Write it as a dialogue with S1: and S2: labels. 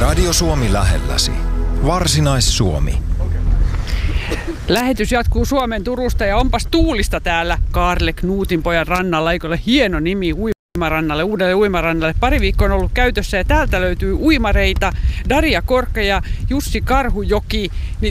S1: Radio Suomi lähelläsi. Varsinais-Suomi.
S2: Lähetys jatkuu Suomen Turusta ja onpas tuulista täällä Kaarle Knuutinpojan rannalla. Eikö ole hieno nimi uimarannalle, uudelle uimarannalle. Pari viikkoa on ollut käytössä ja täältä löytyy uimareita. Daria Korkka ja Jussi Karhujoki.